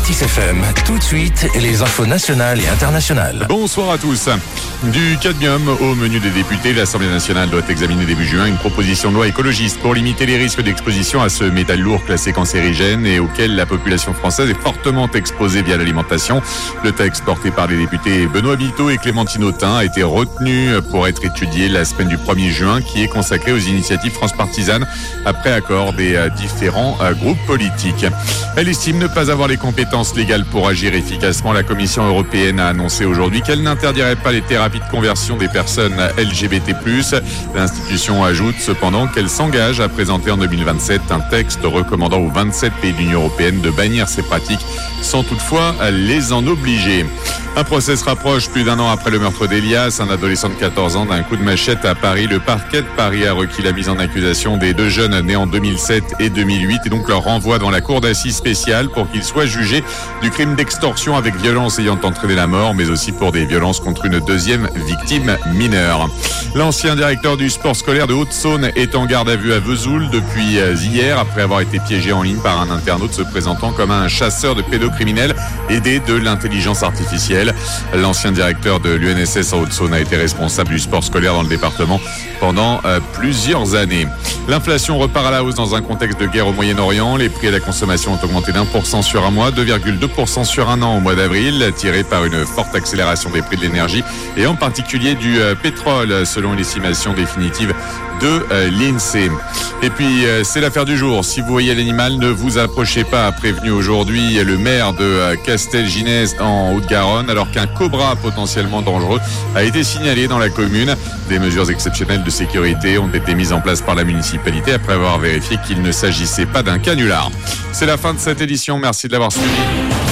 Actis FM. Tout de suite, les infos nationales et internationales. Bonsoir à tous. Du cadmium au menu des députés, l'Assemblée nationale doit examiner début juin une proposition de loi écologiste pour limiter les risques d'exposition à ce métal lourd classé cancérigène et auquel la population française est fortement exposée via l'alimentation. Le texte porté par les députés Benoît Biteau et Clémentine Autain a été retenu pour être étudié la semaine du 1er juin qui est consacrée aux initiatives transpartisanes après accord des différents groupes politiques. Elle estime ne pas avoir les compétences légales pour agir efficacement. La Commission européenne a annoncé aujourd'hui qu'elle n'interdirait pas les thérapies de conversion des personnes LGBT+. L'institution ajoute cependant qu'elle s'engage à présenter en 2027 un texte recommandant aux 27 pays de l'Union européenne de bannir ces pratiques sans toutefois les en obliger. Un procès se rapproche plus d'un an après le meurtre d'Elias, un adolescent de 14 ans, d'un coup de machette à Paris. Le parquet de Paris a requis la mise en accusation des deux jeunes nés en 2007 et 2008 et donc leur renvoi dans la cour d'assises spéciale pour qu'ils soient jugés du crime d'extorsion avec violence ayant entraîné la mort, mais aussi pour des violences contre une deuxième victime mineure. L'ancien directeur du sport scolaire de Haute-Saône est en garde à vue à Vesoul depuis hier après avoir été piégé en ligne par un internaute se présentant comme un chasseur de pédocriminels aidé de l'intelligence artificielle. L'ancien directeur de l'UNSS en Haute-Saône a été responsable du sport scolaire dans le département pendant plusieurs années. L'inflation repart à la hausse dans un contexte de guerre au Moyen-Orient. Les prix à la consommation ont augmenté d'1% sur un mois, 2,2% sur un an au mois d'avril, tiré par une forte accélération des prix de l'énergie et en particulier du pétrole, selon une estimation définitive de l'INSEE. Et puis, c'est l'affaire du jour. Si vous voyez l'animal, ne vous approchez pas, a prévenu aujourd'hui le maire de Castelginest en Haute-Garonne, alors qu'un cobra potentiellement dangereux a été signalé dans la commune. Des mesures exceptionnelles de sécurité ont été mises en place par la municipalité après avoir vérifié qu'il ne s'agissait pas d'un canular. C'est la fin de cette édition. Merci de l'avoir suivi.